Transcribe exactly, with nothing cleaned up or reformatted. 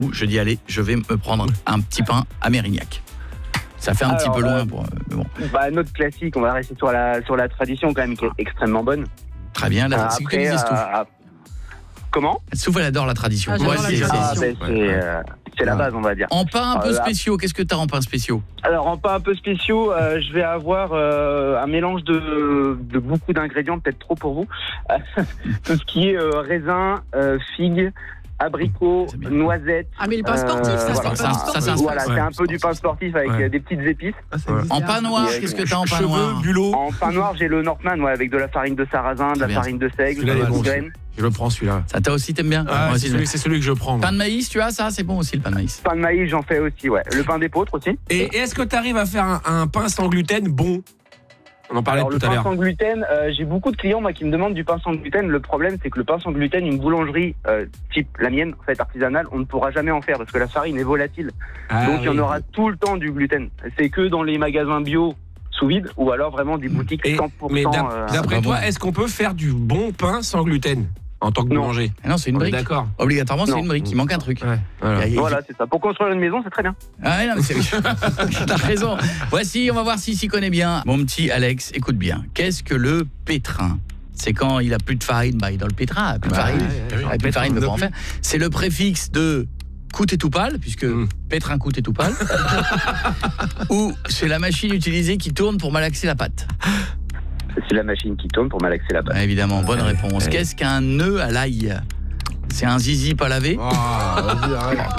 ou je dis allez, je vais me prendre un petit pain à Mérignac. Ça fait un Alors, petit peu loin euh, pour mais bon. Bah, notre classique, on va rester sur la, sur la tradition quand même, qui est extrêmement bonne. Très bien, là, Euh, c'est après, que Stouff. euh, Comment Stouff, elle adore la tradition. Ah, j'adore Ouais, la c'est- tradition. Ah, ben, c'est- c'est, ouais. euh, c'est la Ouais. base, on va dire. En pain un peu Euh, spéciaux, qu'est-ce que t'as en pain spéciaux? Alors, en pain un peu spéciaux, euh, je vais avoir euh, un mélange de, de beaucoup d'ingrédients, peut-être trop pour vous. Tout ce qui est euh, raisin, euh, figues, abricots, C'est bien. noisettes. Ah, mais le pain sportif, ça, voilà, c'est un pain ça, ça, sportif. c'est Voilà, Ouais. c'est un peu du pain sportif avec Ouais. euh, des petites épices. Ah, ça Ouais. existe. En pain noir, Et, qu'est-ce que t'as en pain Cheveux, noir? bulot. En pain noir, j'ai le Northman, ouais, avec de la farine de sarrasin, de Très la bien. farine de seigle, Celui-là, il est de bon, graines. Je le prends celui-là. Ça toi aussi t'aimes bien? Ah, Moi c'est, aussi, celui, c'est celui que je prends. moi. pain de maïs, tu as ça? C'est bon aussi le pain de maïs. Pain de maïs, j'en fais aussi, ouais. Le pain d'épeautre aussi. Et, et est-ce que tu arrives à faire un, un pain sans gluten bon? On en parlait Alors, le tout à pain l'heure. sans gluten, euh, j'ai beaucoup de clients moi, qui me demandent du pain sans gluten. Le problème, c'est que le pain sans gluten, une boulangerie euh, type la mienne, en fait artisanale, on ne pourra jamais en faire parce que la farine est volatile. Ah, Donc, il y en oui. aura tout le temps du gluten. C'est que dans les magasins bio sous vide ou alors vraiment des boutiques Et- cent pour cent. mais d'ap- euh, d'après pas toi, bon. est-ce qu'on peut faire du bon pain sans gluten en tant que Non. boulanger? Ah non, c'est une On est brique. d'accord. Obligatoirement, c'est Non. une brique. Il manque un truc. Ouais, voilà. Il y a- Voilà, c'est ça. Pour construire une maison, c'est très bien. Ah non, mais c'est t'as raison. Voici, on va voir s'il s'y connaît bien. Mon petit Alex, écoute bien. Qu'est-ce que le pétrin? C'est quand il a plus de farine, bah il est dans le pétrin, plus de Bah, farine. ouais, Il ouais, a ouais. plus de farine, il ne peut pas en Pétrin, faire. C'est le préfixe de coûte et tout pâle, puisque Mm. pétrin coûte et tout pâle. Ou c'est la machine utilisée qui tourne pour malaxer la pâte. C'est la machine qui tourne pour malaxer la pâte. Ah, évidemment, bonne réponse. ouais. Qu'est-ce qu'un nœud à l'ail? C'est un zizi pas lavé? Ah, vas-y, arrête.